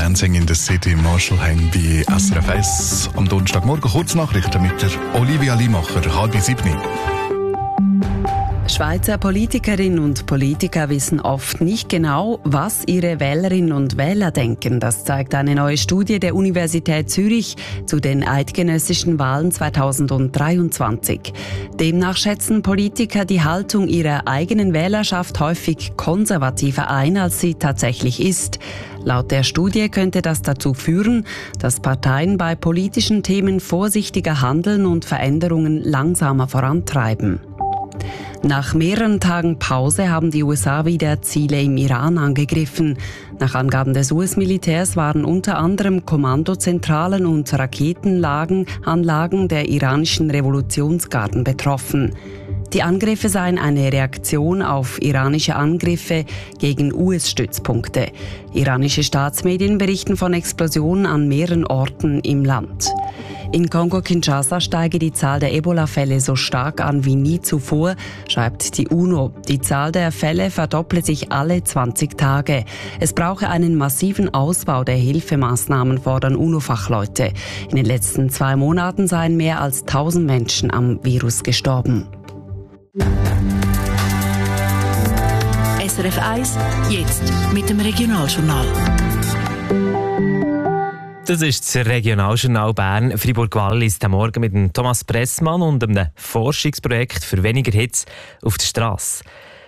Dancing in the City im Marshallheim bei SRF 1. Am Donnerstagmorgen Kurznachrichten mit der Olivia Limacher, 6:30. Schweizer Politikerinnen und Politiker wissen oft nicht genau, was ihre Wählerinnen und Wähler denken. Das zeigt eine neue Studie der Universität Zürich zu den eidgenössischen Wahlen 2023. Demnach schätzen Politiker die Haltung ihrer eigenen Wählerschaft häufig konservativer ein, als sie tatsächlich ist. Laut der Studie könnte das dazu führen, dass Parteien bei politischen Themen vorsichtiger handeln und Veränderungen langsamer vorantreiben. Nach mehreren Tagen Pause haben die USA wieder Ziele im Iran angegriffen. Nach Angaben des US-Militärs waren unter anderem Kommandozentralen und Raketenanlagen der iranischen Revolutionsgarden betroffen. Die Angriffe seien eine Reaktion auf iranische Angriffe gegen US-Stützpunkte. Iranische Staatsmedien berichten von Explosionen an mehreren Orten im Land. In Kongo-Kinshasa steige die Zahl der Ebola-Fälle so stark an wie nie zuvor, schreibt die UNO. Die Zahl der Fälle verdopple sich alle 20 Tage. Es brauche einen massiven Ausbau der Hilfemaßnahmen, fordern UNO-Fachleute. In den letzten 2 Monaten seien mehr als 1000 Menschen am Virus gestorben. SRF 1, jetzt mit dem Regionaljournal. Das ist das Regionaljournal Bern Fribourg-Wallis am Morgen mit dem Thomas Pressmann und einem Forschungsprojekt für weniger Hitze auf der Strasse.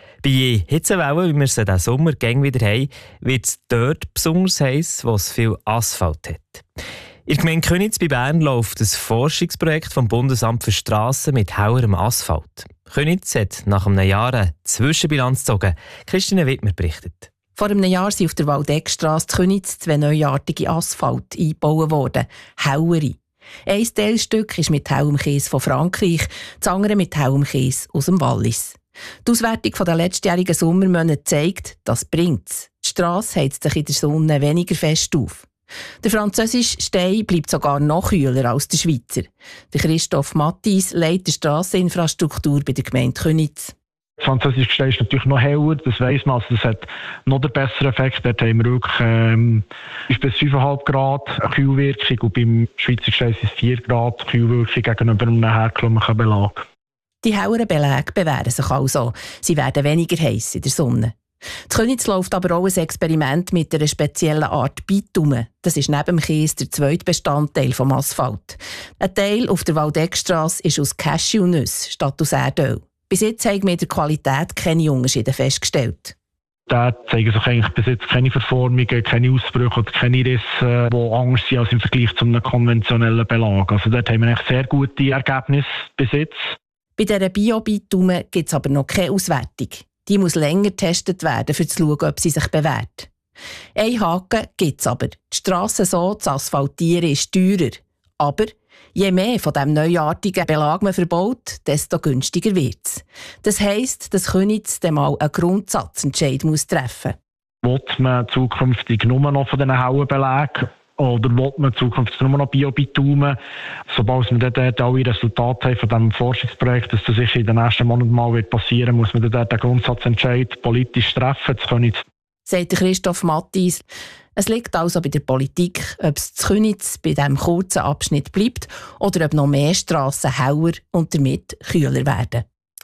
Bei Hitzewellen, wie wir sie diesen Sommer gäng wieder haben, wird es dort besonders heiß, wo es viel Asphalt hat. In der Gemeinde Köniz bei Bern läuft ein Forschungsprojekt vom Bundesamt für Strassen mit hellerem Asphalt. Köniz hat nach einem Jahr eine Zwischenbilanz gezogen. Christine Wittmer berichtet. Vor einem Jahr sind auf der Waldeckstrasse in Köniz 2 neuartige Asphalt eingebaut worden. Hellere. Ein Teilstück ist mit hellem Kies von Frankreich, das andere mit hellem Kies aus dem Wallis. Die Auswertung der letztjährigen Sommermonate zeigt, das bringt's. Die Strasse heizt sich in der Sonne weniger fest auf. Der französische Stein bleibt sogar noch kühler als der Schweizer. Der Christoph Mattis leitet die Strasseninfrastruktur bei der Gemeinde Köniz. Das französische Gestein ist natürlich noch heller, das weiss man. Also das hat noch den besseren Effekt. Dort haben wir wirklich ist bis 5,5 Grad eine Kühlwirkung und beim Schweizer Gestein ist es 4 Grad Kühlwirkung gegenüber einem herkömmlichen Belag. Die helleren Belege bewähren sich also. Sie werden weniger heiß in der Sonne. In Köniz läuft aber auch ein Experiment mit einer speziellen Art Bitumen. Das ist neben dem Kies der zweite Bestandteil des Asphalt. Ein Teil auf der Waldeckstrasse ist aus Cashewnüsse statt aus Erdöl. Bis jetzt haben wir in der Qualität keine Unterschiede festgestellt. Da zeigen sich eigentlich bis jetzt keine Verformungen, keine Ausbrüche oder keine Risse, die anders sind als im Vergleich zu einem konventionellen Belag. Also dort haben wir eigentlich sehr gute Ergebnisse bis jetzt. Bei dieser Bio-Bitumen gibt es aber noch keine Auswertung. Die muss länger getestet werden, um zu schauen, ob sie sich bewährt. Ein Haken gibt es aber. Die Strasse so zu asphaltieren ist teurer. Aber je mehr von diesem neuartigen Belag man verbaut, desto günstiger wird es. Das heisst, dass Köniz dann mal einen Grundsatzentscheid treffen muss. Will man zukünftig nur noch von diesen hellen Belägen oder will man zukünftig nur noch Bio-Bitumen? Sobald wir dort alle Resultate haben von diesem Forschungsprojekt, das sicher in den nächsten Monaten mal passieren wird, muss man dort den Grundsatzentscheid politisch treffen. Das Köniz. Sagt Christoph Mattis. Es liegt also bei der Politik, ob es zu Köniz bei diesem kurzen Abschnitt bleibt oder ob noch mehr Strassen heller und damit kühler werden.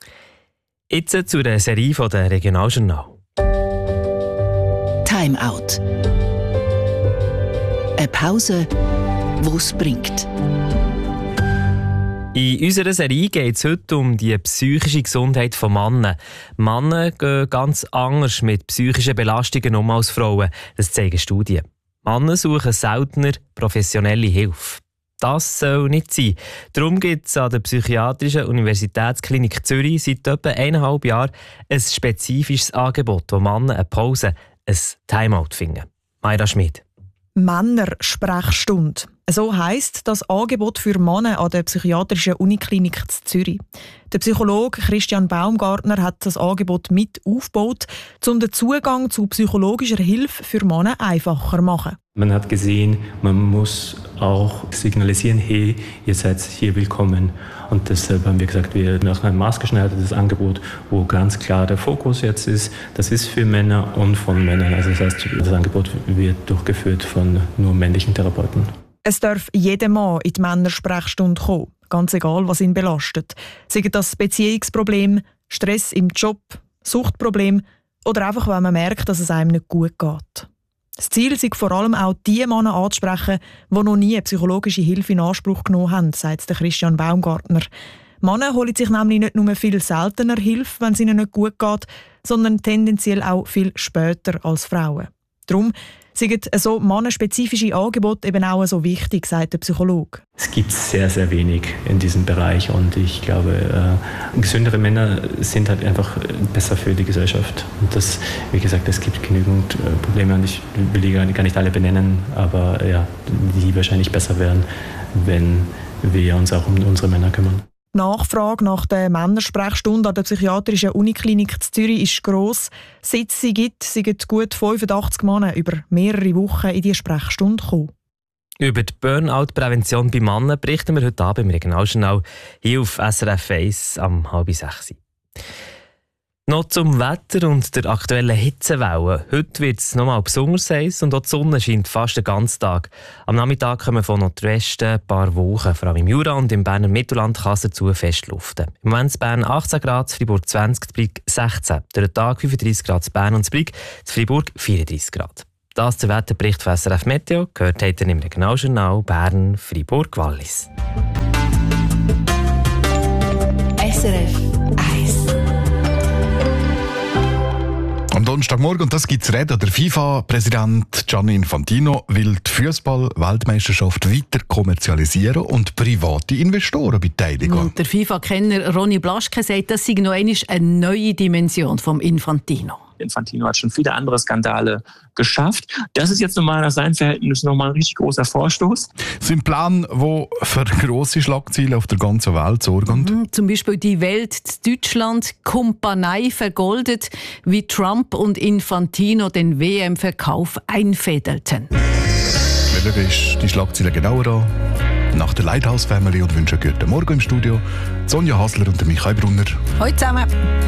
Jetzt zu der Serie von der Regionaljournal. Time Out. Eine Pause, die es bringt. In unserer Serie geht es heute um die psychische Gesundheit von Männern. Männer gehen ganz anders mit psychischen Belastungen um als Frauen. Das zeigen Studien. Männer suchen seltener professionelle Hilfe. Das soll nicht sein. Darum gibt es an der Psychiatrischen Universitätsklinik Zürich seit etwa 1,5 Jahren ein spezifisches Angebot, wo Männer eine Pause, ein Timeout finden. Mayra Schmid. Männersprechstunde. So heisst das Angebot für Männer an der psychiatrischen Uniklinik in Zürich. Der Psychologe Christian Baumgartner hat das Angebot mit aufgebaut, um den Zugang zu psychologischer Hilfe für Männer einfacher zu machen. Man hat gesehen, man muss auch signalisieren, hey, ihr seid hier willkommen. Und deshalb haben wir gesagt, wir machen ein maßgeschneidertes Angebot, wo ganz klar der Fokus jetzt ist. Das ist für Männer und von Männern. Also das heißt, das Angebot wird durchgeführt von nur männlichen Therapeuten. Es darf jeder Mann in die Männersprechstunde kommen, ganz egal, was ihn belastet. Sei das Beziehungsproblem, Stress im Job, Suchtproblem oder einfach, wenn man merkt, dass es einem nicht gut geht. Das Ziel ist vor allem auch die Männer anzusprechen, die noch nie psychologische Hilfe in Anspruch genommen haben, sagt Christian Baumgartner. Männer holen sich nämlich nicht nur viel seltener Hilfe, wenn es ihnen nicht gut geht, sondern tendenziell auch viel später als Frauen. Darum sind so mannenspezifische Angebote eben auch so wichtig, sagt der Psychologe. Es gibt sehr, sehr wenig in diesem Bereich und ich glaube, gesündere Männer sind halt einfach besser für die Gesellschaft. Und das, wie gesagt, es gibt genügend Probleme und ich will die gar nicht alle benennen, aber ja, die wahrscheinlich besser wären, wenn wir uns auch um unsere Männer kümmern. Die Nachfrage nach der Männersprechstunde an der psychiatrischen Uniklinik in Zürich ist gross. Seit es sie gibt, sind gut 85 Männer über mehrere Wochen in diese Sprechstunde gekommen. Über die Burnout-Prävention bei Männern berichten wir heute Abend im Regionaljournal hier auf SRF 1 am 5:30. Noch zum Wetter und der aktuellen Hitzewelle. Heute wird es nochmal besonders heiß und auch die Sonne scheint fast den ganzen Tag. Am Nachmittag kommen von Nordwesten ein paar Wolken. Vor allem im Jura und im Berner Mittelland kann es dazu festluften. Im Moment in Bern 18 Grad, Freiburg 20, Brig 16. Durch den Tag 35 Grad in Bern und Brig, Freiburg 34 Grad. Das der Wetterbericht von SRF Meteo gehört heute im Regionaljournal Bern, Freiburg, Wallis. SRF 1. Am Donnerstagmorgen, und das gibt es reden, der FIFA-Präsident Gianni Infantino will die Fußball-Weltmeisterschaft weiter kommerzialisieren und private Investoren beteiligen. Und der FIFA-Kenner Ronny Blaschke sagt, das sei noch einmal eine neue Dimension vom Infantino. Infantino hat schon viele andere Skandale geschafft. Das ist jetzt nochmal nach seinen Verhältnissen nochmal ein richtig großer Vorstoß. Sein Plan, der für grosse Schlagzeilen auf der ganzen Welt sorgt. Zum Beispiel die Welt in Deutschland, Kumpanei vergoldet, wie Trump und Infantino den WM-Verkauf einfädelten. Wir schauen uns die Schlagzeilen genauer an. Nach der Lighthouse Family und wünschen guten Morgen im Studio. Sonja Hasler und Michael Brunner. Hallo zusammen.